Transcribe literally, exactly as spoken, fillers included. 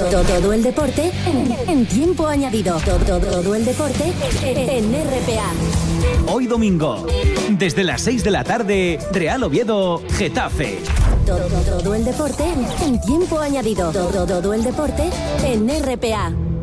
Todo, todo el deporte en, en tiempo añadido. Todo, todo, todo el deporte en R P A. Hoy domingo, desde las seis de la tarde, Real Oviedo, Getafe. Todo, todo el deporte en tiempo añadido. Todo, todo el deporte en R P A.